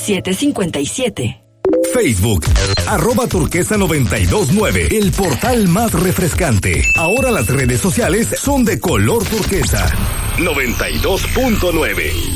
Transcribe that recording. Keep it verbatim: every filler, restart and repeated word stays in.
siete cinco siete. Facebook, arroba turquesa noventa y dos nueve, el portal más refrescante. Ahora las redes sociales son de color turquesa. noventa y dos punto nueve.